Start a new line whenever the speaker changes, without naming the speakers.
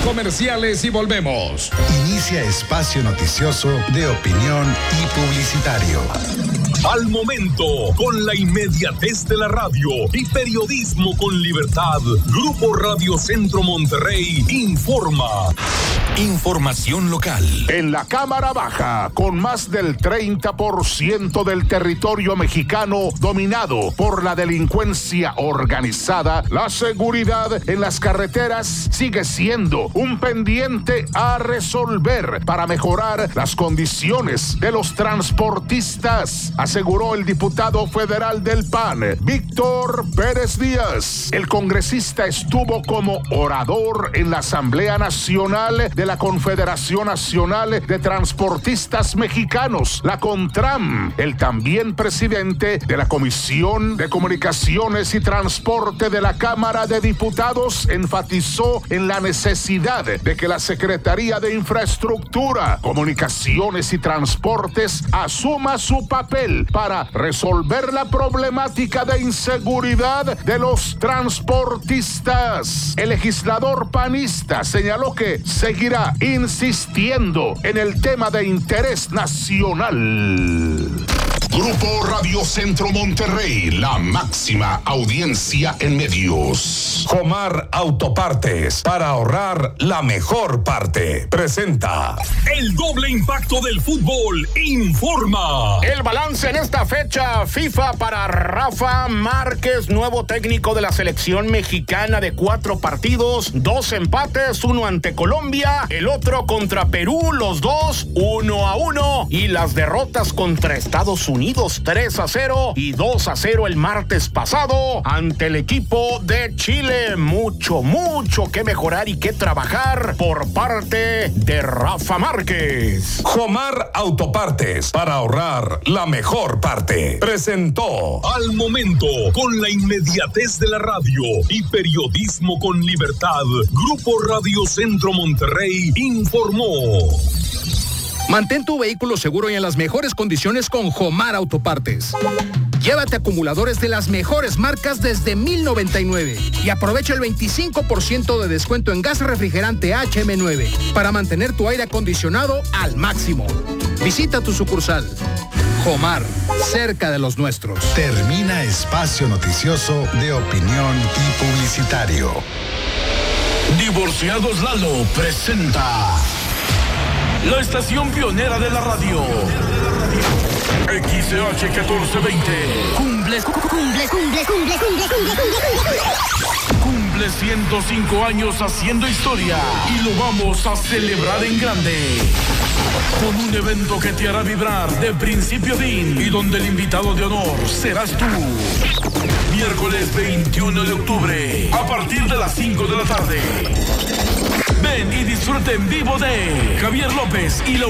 comerciales y volvemos.
Inicia espacio noticioso de opinión y publicitario.
Al momento, con la inmediatez de la radio y periodismo con libertad, Grupo Radio Centro Monterrey informa. Información local.
En la Cámara Baja, con más del 30% del territorio mexicano dominado por la delincuencia organizada, la seguridad en las carreteras sigue siendo un pendiente a resolver para mejorar las condiciones de los transportistas, aseguró el diputado federal del PAN, Víctor Pérez Díaz. El congresista estuvo como orador en la Asamblea Nacional de la Confederación Nacional de Transportistas Mexicanos, la CONTRAM. El también presidente de la Comisión de Comunicaciones y Transporte de la Cámara de Diputados enfatizó en la necesidad de que la Secretaría de Infraestructura, Comunicaciones y Transportes asuma su papel para resolver la problemática de inseguridad de los transportistas. El legislador panista señaló que seguirá insistiendo en el tema de interés nacional.
Grupo Radio Centro Monterrey, la máxima audiencia en medios.
Jomar Autopartes, para ahorrar la mejor parte. Presenta.
El doble impacto del fútbol informa.
El balance en esta fecha FIFA para Rafa Márquez, nuevo técnico de la selección mexicana, de 4 partidos, 2 empates, 1 ante Colombia, el otro contra Perú, los dos 1-1, y las derrotas contra Estados Unidos 3-0 y 2-0 el martes pasado ante el equipo de Chile. Mucho que mejorar y que trabajar por parte de Rafa Márquez.
Jomar Autopartes, para ahorrar la mejor parte. Presentó.
Al momento, con la inmediatez de la radio y periodismo con libertad, Grupo Radio Centro Monterrey informó.
Mantén tu vehículo seguro y en las mejores condiciones con Jomar Autopartes. Llévate acumuladores de las mejores marcas desde $1,099 y aprovecha el 25% de descuento en gas refrigerante HM9 para mantener tu aire acondicionado al máximo. Visita tu sucursal. Jomar, cerca de los nuestros.
Termina espacio noticioso de opinión y publicitario.
Divorciados Lalo presenta la estación pionera de la radio. XH 1420. Cumple 105 años haciendo historia y lo vamos a celebrar en grande con un evento que te hará vibrar de principio a fin y donde el invitado de honor serás tú. Miércoles 21 de octubre a partir de las 5 de la tarde. Ven y disfruta en vivo de Javier López y la